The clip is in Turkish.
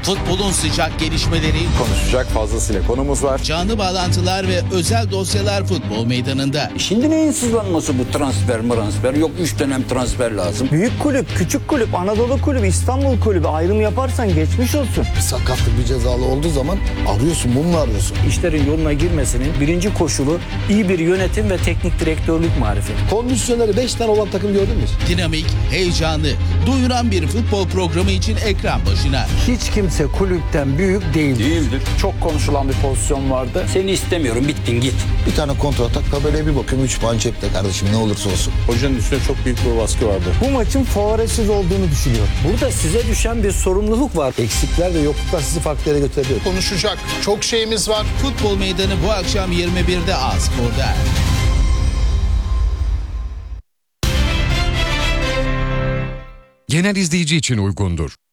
Futbolun sıcak gelişmeleri, Konuşacak fazlasıyla konumuz var. canlı bağlantılar ve özel dosyalar futbol meydanında. Şimdi neyin sızlanması bu transfer? Yok 3 dönem transfer lazım. Büyük kulüp, küçük kulüp, Anadolu kulübü, İstanbul kulübü ayrım yaparsan geçmiş olsun. Sakatlık bir cezalı olduğu zaman arıyorsun, bunu arıyorsun. İşlerin yoluna girmesinin birinci koşulu iyi bir yönetim ve teknik direktörlük marifeti. Kondisyonları 5 tane olan takım gördün mü? Dinamik, heyecanlı, doyuran bir futbol programı için ekran başına. Hiç kimse kulüpten büyük değil. Değildir. Çok konuşulan bir pozisyon vardı. Seni istemiyorum, bittin git. Bir tane kontratak, tabelaya bir bakıyorum 3 puan cepte kardeşim, ne olursa olsun. Hocanın üstüne çok büyük bir baskı vardı. Bu maçın favoresiz olduğunu düşünüyorum. Burada size düşen bir sorumluluk var. Eksikler ve yokluklar sizi farklı yere götürebilir. Konuşacak çok şeyimiz var. Futbol Meydanı bu akşam 21'de A-Spor'da. Genel izleyici için uygundur.